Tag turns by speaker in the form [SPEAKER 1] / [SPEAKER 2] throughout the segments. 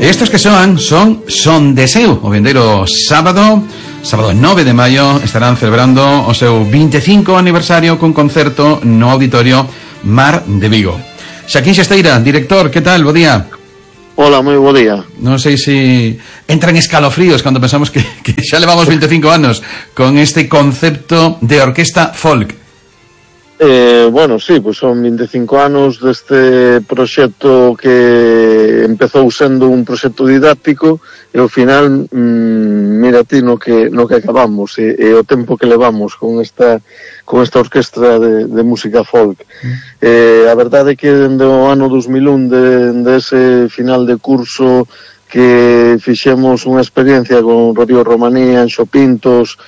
[SPEAKER 1] Estos que son de Seu. O vendeiro sábado 9 de maio, estarán celebrando o seu 25 aniversario cun concerto no Auditorio Mar de Vigo. Xaquín Xesteira, director, que tal? Bo día.
[SPEAKER 2] Hola, moi bo día.
[SPEAKER 1] Non sei se entran escalofríos cando pensamos que xa levamos 25 anos con este concepto de orquesta folk.
[SPEAKER 2] Bueno, sí, pues son 25 anos deste proxecto que empezou sendo un proxecto didáctico e ao final, mira ti no que acabamos e o tempo que levamos con esta orquestra de música folk. A verdade é que dende o ano 2001, dende ese final de curso que fixemos unha experiencia con Rodrigo Romaní, Anxo Pintos,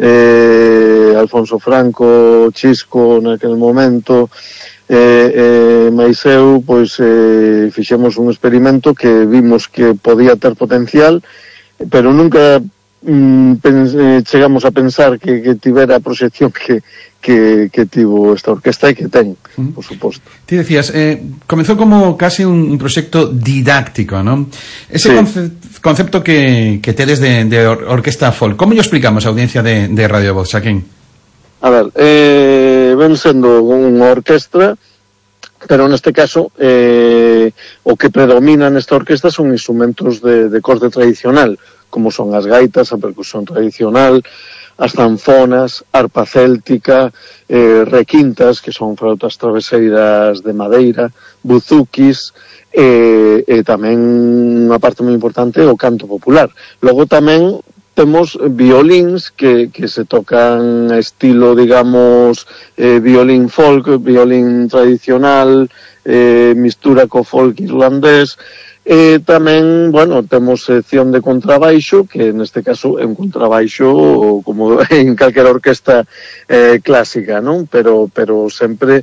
[SPEAKER 2] Alfonso Franco, Chisco naquele momento, mais eu, pois fixemos un experimento que vimos que podía ter potencial, pero nunca chegamos a pensar que tivera a proxección que tivo esta orquesta e que ten, por suposto.
[SPEAKER 1] Ti decías, comezou como casi un proxecto didáctico, non? Ese concepto que tedes de orquesta folk, como lle explicamos a audiencia de Radio Voz, Xaquín?
[SPEAKER 2] A ver, ven sendo unha orquestra, pero neste caso o que predomina nesta orquesta son instrumentos de corte tradicional, como son as gaitas, a percusión tradicional, as zanfonas, arpa céltica, requintas, que son flautas traveseiras de madeira, buzuquis, e tamén unha parte moi importante o canto popular. Logo tamén temos violíns que se tocan estilo, digamos, violín folk, violín tradicional, mistura co folk irlandés. E tamén, bueno, temos sección de contrabaixo, que neste caso é un contrabaixo como en calquera orquesta clásica, non? Pero sempre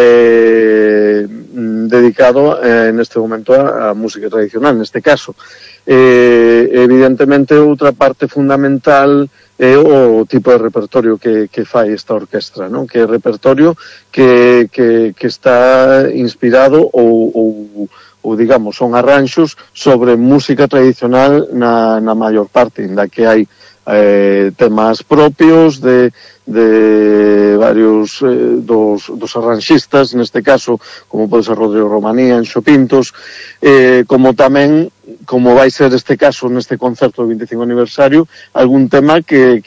[SPEAKER 2] dedicado neste momento a música tradicional, neste caso. Evidentemente, outra parte fundamental é o tipo de repertorio que fai esta orquestra, non? Que é repertorio que está inspirado ou digamos, son arranxos sobre música tradicional na maior parte, inda que hai temas propios de varios dos arranxistas, neste caso, como pode ser Rodrigo Romaní, Anxo Pintos, como tamén, como vai ser este caso neste concerto do 25 aniversario, algún tema que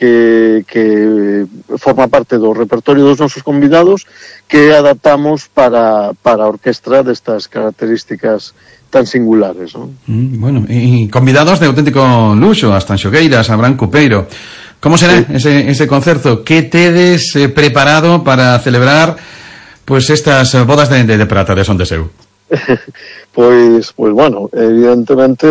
[SPEAKER 2] forma parte do repertorio dos nosos convidados que adaptamos para a orquestra destas características tan singulares, non?
[SPEAKER 1] Bueno, e convidados de auténtico luxo, as Tanxogueiras, a Abraham Cupeiro. Como será ese concerto? Que tedes preparado para celebrar pues estas bodas de prata de Son de Seu?
[SPEAKER 2] Pois bueno, evidentemente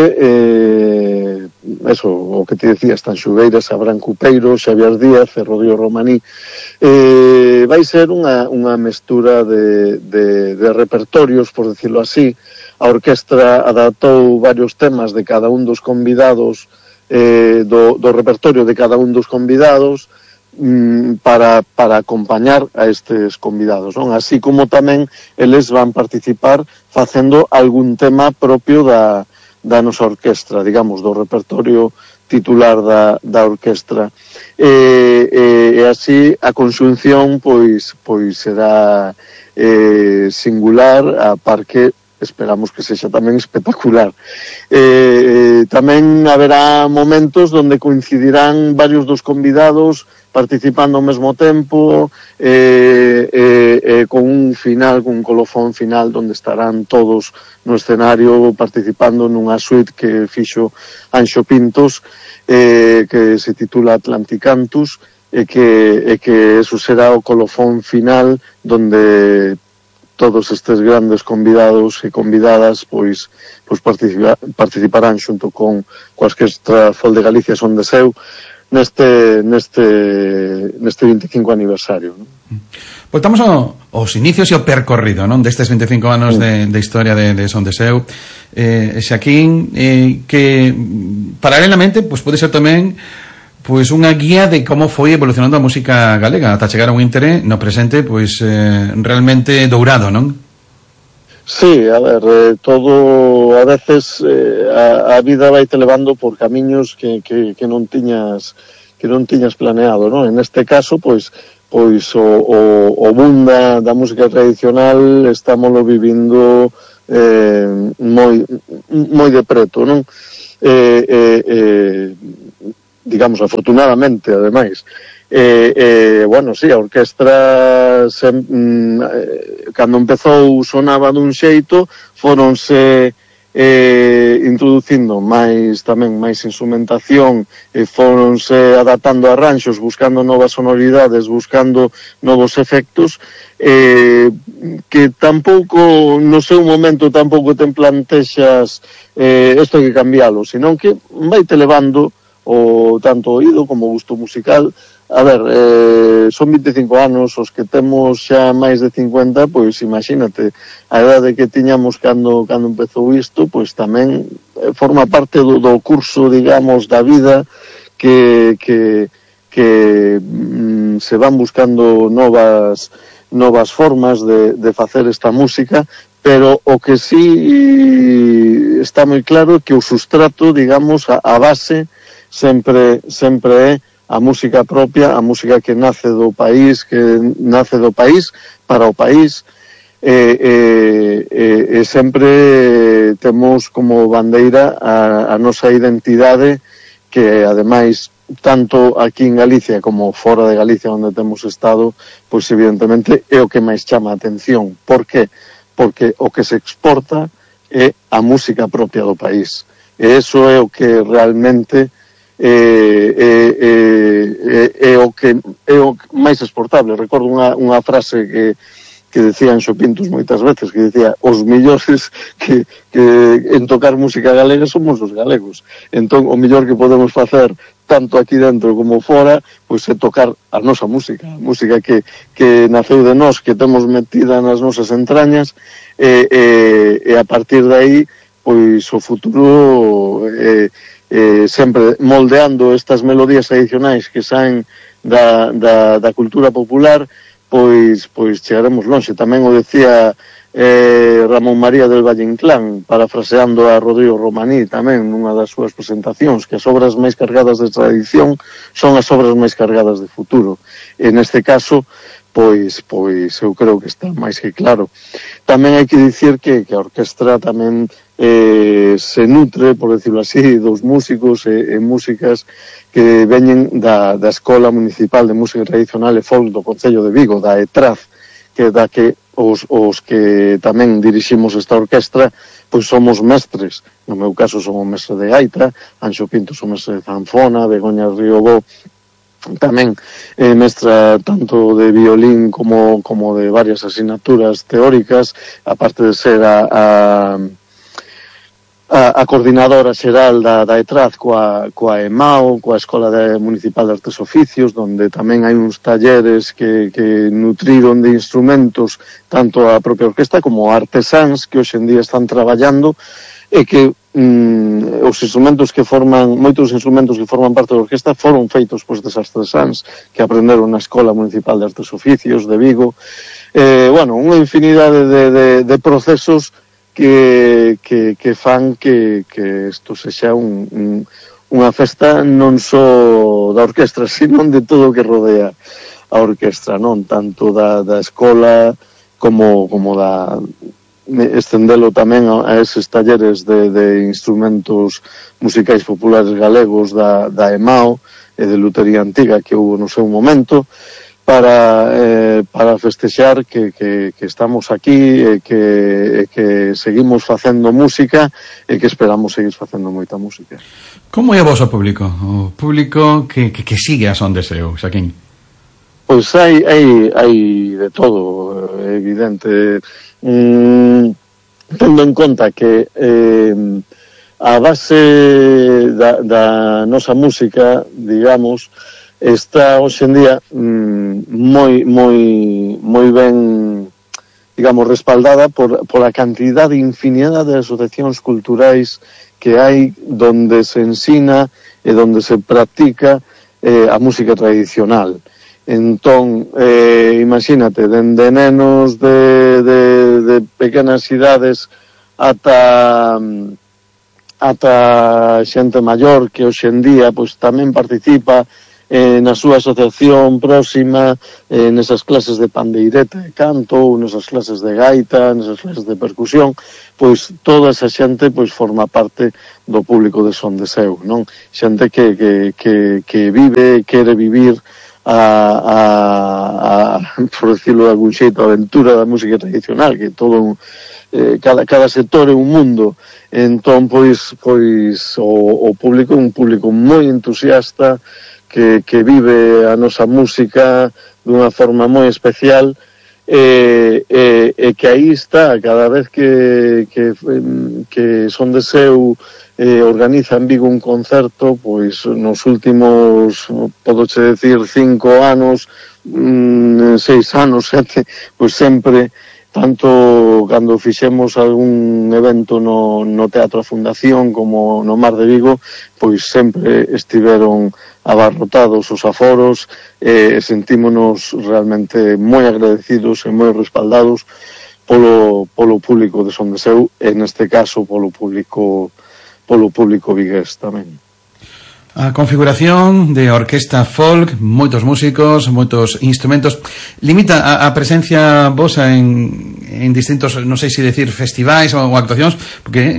[SPEAKER 2] eso, o que te decía, Tanxogueiras, Abraham Cupeiro, Xavier Díaz e Rodrigo Romaní, vai ser unha mestura de repertorios, por decirlo así. A orquestra adaptou varios temas de cada un dos convidados, do repertorio de cada un dos convidados, para acompañar a estes convidados, non? Así como tamén eles van participar facendo algún tema propio da nosa orquestra, digamos, do repertorio titular da orquestra. E así a conxunción pois será singular, a par que esperamos que sexa tamén espectacular. Tamén haberá momentos onde coincidirán varios dos convidados participando ao mesmo tempo, con un final, con un colofón final onde estarán todos no escenario participando nunha suite que fixo Anxo Pintos, que se titula Atlanticantus, e que eso será o colofón final onde todos estes grandes convidados e convidadas pois participarán xunto con coa Orquestra Folk de Galicia Son de Seu neste 25 aniversario, non?
[SPEAKER 1] Pois estamos aos inicios e o percorrido, non, destes 25 anos de historia de Son de Seu. Xaquín, que paralelamente pois pode ser tamén pois unha guía de como foi evolucionando a música galega ata chegar a un íntere no presente pois realmente dourado, non?
[SPEAKER 2] Sí, a ver, todo a veces a vida vai te levando por camiños que non tiñas planeado, non? En este caso, pois o boom da música tradicional estámoslo vivindo moi de preto, non? Digamos, afortunadamente, ademais. Bueno, sí, a orquestra cando empezou sonaba dun xeito, foronse introducindo máis instrumentación, foronse adaptando arranxos, buscando novas sonoridades, buscando novos efectos, que tampouco no seu momento tampouco te plantexas isto hai que cambialo, senón que vai te levando o tanto oído como gusto musical. A ver, son 25 anos, os que temos xa máis de 50, pois imagínate, a edade que tiñamos cando empezou isto, pois tamén forma parte do curso, digamos, da vida que se van buscando novas formas de facer esta música, pero o que sí está moi claro é que o sustrato, digamos, a base sempre é a música propia, a música que nace do país para o país, e sempre temos como bandeira a nosa identidade, que ademais tanto aquí en Galicia como fora de Galicia onde temos estado, pois evidentemente é o que máis chama a atención. Por que? Porque o que se exporta é a música propia do país, e iso é o que realmente é o que máis exportable. Recordo unha frase que decía Anxo Pintos moitas veces, que decía: os millores que en tocar música galega somos os galegos. Entón, o millor que podemos facer tanto aquí dentro como fora, pois é tocar a nosa música, a música que naceu de nós, que temos metida nas nosas entrañas, e a partir de aí, pois o futuro sempre moldeando estas melodías tradicionais que saen da cultura popular, pois chegaremos longe. Tamén o decía Ramón María del Valle Inclán, parafraseando a Rodrigo Romaní tamén nunha das súas presentacións, que as obras máis cargadas de tradición son as obras máis cargadas de futuro. E neste caso, pois eu creo que está máis que claro. Tamén hai que dicir que a orquestra tamén se nutre, por decirlo así, dos músicos e músicas que veñen da Escola Municipal de Música Tradicional e Folk do Concello de Vigo, da ETRAZ, que da que os que tamén diriximos esta orquestra, pois somos mestres. No meu caso son o mestre de gaita, Anxo Pintos o mestre de zanfona, Begoña Riobó tamén mestra tanto de violín como de varias asignaturas teóricas, aparte de ser a coordinadora xeral da ETRAZ coa EMAO, coa Escola Municipal de Artes Oficios, donde tamén hai uns talleres que nutriron de instrumentos tanto a propia orquesta como artesáns que hoxe en día están traballando, e que moitos instrumentos que forman parte da orquesta foron feitos por estes artesáns que aprenderon na Escola Municipal de Artes Oficios de Vigo. Bueno, unha infinidade de procesos que fan que isto sexa unha festa non só da orquestra, sino de todo o que rodea a orquestra, non? Tanto da escola como da estendelo tamén a eses talleres de instrumentos musicais populares galegos da EMAO e de lutería antiga que houve no seu momento, para festexar que estamos aquí e que seguimos facendo música e que esperamos seguir facendo moita música.
[SPEAKER 1] Como é o vosso público? O público que sigue a Son de Seu, Xaquín?
[SPEAKER 2] Pois hai de todo, é evidente. Tendo en conta que a base da nosa música, digamos, está hoxe en día moi ben, digamos, respaldada por a cantidade e infinidade de asociacións culturais que hai donde se ensina e donde se practica a música tradicional. Entón, imagínate, dende nenos de pequenas idades ata xente maior que hoxe en día pois tamén participa na súa asociación próxima, nesas clases de pandeireta de canto, nesas clases de gaita, nesas clases de percusión, pois toda esa xente pois forma parte do público de Son de Seu, non? Xente que vive, quere vivir por decirlo de algún xeito, a aventura da música tradicional, que todo cada sector é un mundo. Entón, pois o público é un público moi entusiasta, que vive a nosa música dunha forma moi especial, e que aí está, cada vez que Son de Seu organiza en Vigo un concerto, pois nos últimos, podoche decir, 5 anos, 6 anos, 7, pois sempre, tanto cando fixemos algún evento no Teatro Fundación como no Mar de Vigo, pois sempre estiveron abarrotados os aforos, sentímonos realmente moi agradecidos e moi respaldados polo público de Son de Seu, e neste caso polo público vigués tamén.
[SPEAKER 1] A configuración de orquesta folk, moitos músicos, moitos instrumentos, limita a presencia vosa en distintos, non sei se decir festivais ou actuacións, porque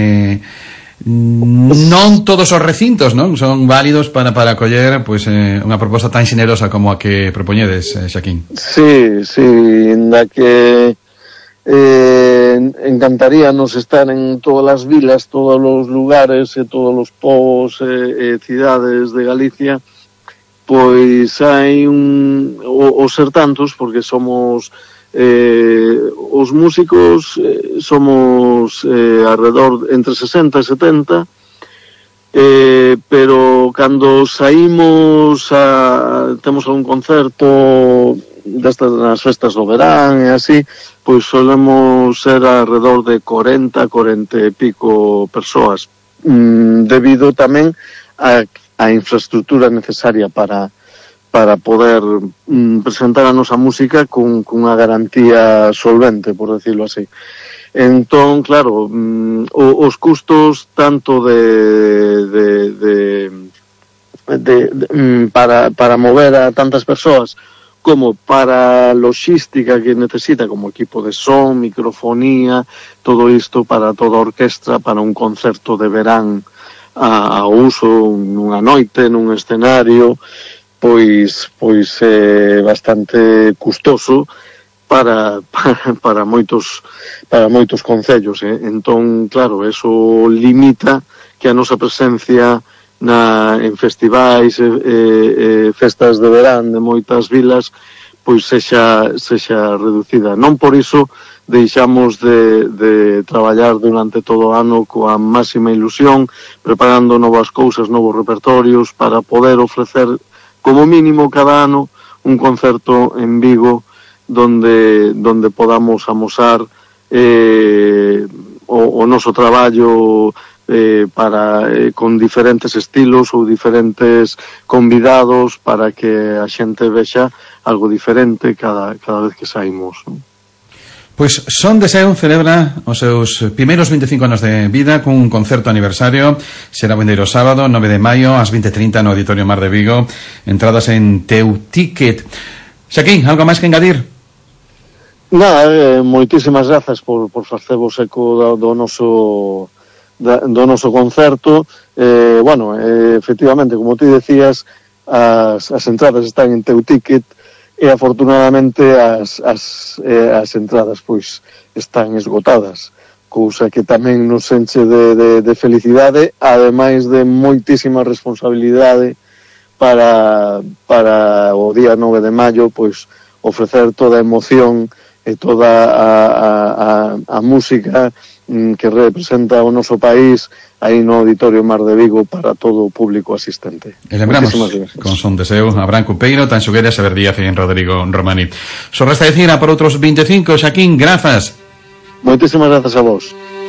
[SPEAKER 1] non todos os recintos, non, son válidos para acoller pois unha proposta tan xenerosa como a que propoñedes, Xaquín. Sí,
[SPEAKER 2] inda que encantaríanos estar en todas as vilas, todos os lugares e todos os povos e cidades de Galicia, pois hai os ser tantos, porque somos os músicos somos alrededor entre 60 e 70, pero cando saímos temos algún concerto destas nas festas do verán e así, pois solemos ser alrededor de 40 e pico persoas, debido tamén a infraestructura necesaria para poder presentar a nosa música cunha garantía solvente, por decirlo así. Entón, claro, os custos tanto para mover a tantas persoas como para a logística que necesita, como equipo de son, microfonía, todo isto para toda a orquestra, para un concerto de verán a uso nunha noite, nun escenario, pois é bastante custoso para moitos concellos, entón, claro, eso limita que a nosa presencia en festivais e festas de verán de moitas vilas pois sexa reducida. Non por iso deixamos de traballar durante todo o ano coa máxima ilusión, preparando novas cousas, novos repertorios, para poder ofrecer como mínimo cada ano un concerto en Vigo donde podamos amosar o noso traballo con diferentes estilos ou diferentes convidados, para que a xente vexa algo diferente cada vez que saímos, non?
[SPEAKER 1] Pois Son de Seu celebra os seus primeiros 25 anos de vida cun concerto aniversario. Será o vindeiro sábado, 9 de maio, ás 20:30 no Auditorio Mar de Vigo. Entradas en Teuticket. Xaquín, algo máis que engadir?
[SPEAKER 2] Nada, moitísimas grazas por facervos eco do noso concerto. Efectivamente, como ti decías, as entradas están en Teuticket, e afortunadamente as entradas pois están esgotadas, cousa que tamén nos enche de felicidade, ademais de moitísima responsabilidade para o día 9 de maio, pois ofrecer toda a emoción e toda a música que representa o noso país aí no Auditorio Mar de Vigo para todo o público asistente.
[SPEAKER 1] E lembramos con Son de Seu, Abraham Cupeiro, Tan Xugueira, Xavier Díaz e Rodrigo Romani. Só resta decir a por outros 25, Xaquín, grazas.
[SPEAKER 2] Moitísimas grazas a vos.